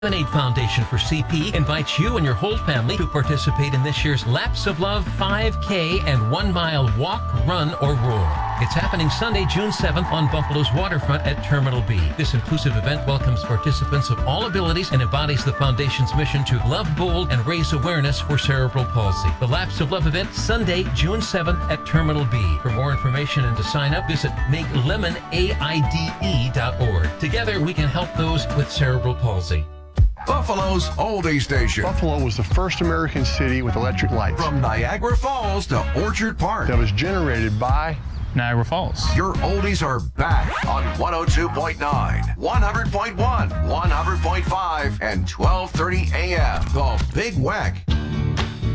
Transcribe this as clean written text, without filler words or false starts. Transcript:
Lemonade Foundation for CP invites you and your whole family to participate in this year's Laps of Love 5K and 1 mile walk, run, or roar. It's happening Sunday, June 7th on Buffalo's waterfront at Terminal B. This inclusive event welcomes participants of all abilities and embodies the Foundation's mission to love bold and raise awareness for cerebral palsy. The Laps of Love event, Sunday, June 7th at Terminal B. For more information and to sign up, visit makelemonaide.org. Together, we can help those with cerebral palsy. Buffalo's oldie station. Buffalo was the first American city with electric lights. From Niagara Falls to Orchard Park. That was generated by Niagara Falls. Your oldies are back on 102.9, 100.1, 100.5, and 1230 AM. The Big Wack.